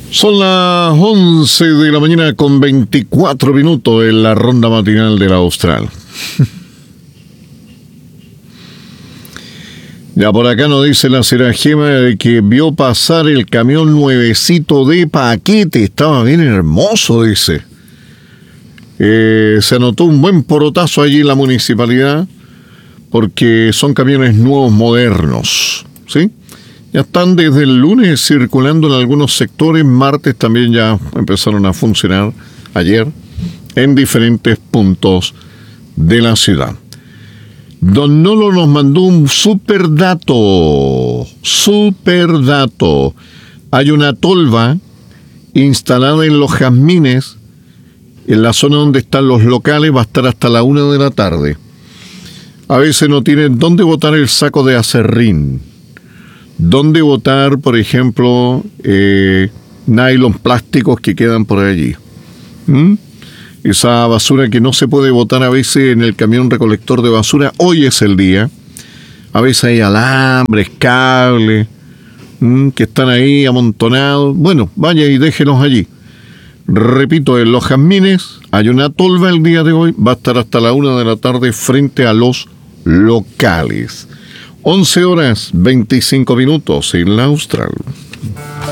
Son las 11 de la mañana con 24 minutos en la ronda matinal de la Austral. Ya por acá nos dice la señora Gema de que vio pasar el camión nuevecito de paquete. Estaba bien hermoso, dice. Se anotó un buen porotazo allí en la municipalidad porque son camiones nuevos, modernos, ¿sí? Ya están desde el lunes circulando en algunos sectores. Martes también ya empezaron a funcionar ayer en diferentes puntos de la ciudad. Don Nolo nos mandó un super dato. Hay una tolva instalada en Los Jazmines, en la zona donde están los locales, va a estar hasta la 1 de la tarde. A veces no tienen dónde botar el saco de acerrín, dónde botar, por ejemplo, nylon plásticos que quedan por allí. Esa basura que no se puede botar a veces en el camión recolector de basura. Hoy es el día. A veces hay alambres, cables, que están ahí amontonados. Bueno, vaya y déjenos allí. Repito, en Los Jazmines hay una tolva el día de hoy. Va a estar hasta la 1 de la tarde frente a los locales. 11 horas 25 minutos en la Austral.